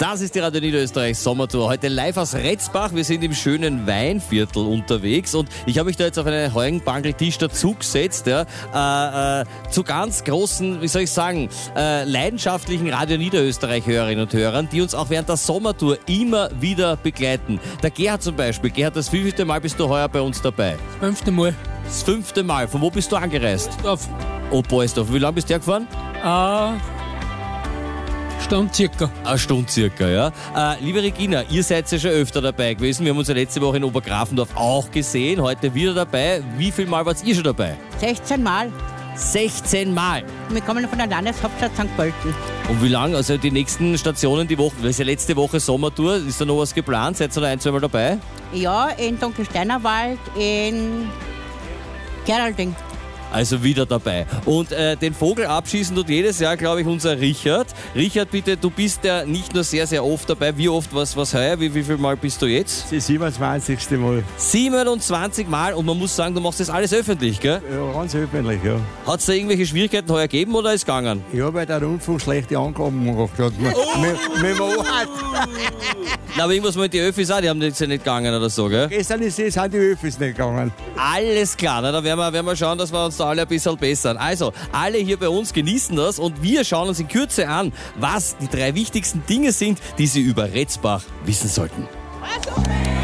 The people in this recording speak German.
Das ist die Radio Niederösterreich Sommertour. Heute live aus Retzbach. Wir sind im schönen Weinviertel unterwegs und ich habe mich da jetzt auf einen Heugenbankel-Tisch dazugesetzt, ja, zu ganz großen, wie soll ich sagen, leidenschaftlichen Radio Niederösterreich-Hörerinnen und Hörern, die uns auch während der Sommertour immer wieder begleiten. Der Gerhard zum Beispiel. Gerhard, das 5. Mal bist du heuer bei uns dabei. Das 5. Mal. Das 5. Mal. Von wo bist du angereist? Auf Oberstdorf. Wie lange bist du hergefahren? Stunde circa. Eine Stunde circa, ja. Liebe Regina, ihr seid ja schon öfter dabei gewesen. Wir haben uns ja letzte Woche in Obergrafendorf auch gesehen. Heute wieder dabei. Wie viel Mal wart ihr schon dabei? 16 Mal. 16 Mal. Wir kommen von der Landeshauptstadt St. Pölten. Und wie lange? Also die nächsten Stationen die Woche? Das ist ja letzte Woche Sommertour. Ist da noch was geplant? Seid ihr noch 1-2 Mal dabei? Ja, in Dunkelsteinerwald, in Geralding. Also wieder dabei. Und den Vogel abschießen tut jedes Jahr, glaube ich, unser Richard. Richard, bitte, du bist ja nicht nur sehr, sehr oft dabei. Wie oft, was heuer? Wie viel Mal bist du jetzt? Das 27. Mal. 27 Mal und man muss sagen, du machst das alles öffentlich, gell? Ja, ganz öffentlich, ja. Hat es da irgendwelche Schwierigkeiten heuer gegeben oder ist gegangen? Ja, weil der Rundfunk schlechte Angaben gemacht hat. Mit dem Ort. Na, aber irgendwas mit den Öffis auch, die haben jetzt ja nicht gegangen oder so, gell? Gestern sind die Öffis nicht gegangen. Alles klar, na, da werden wir schauen, dass wir uns da alle ein bisschen bessern. Also, alle hier bei uns genießen das und wir schauen uns in Kürze an, was die 3 wichtigsten Dinge sind, die Sie über Retzbach wissen sollten.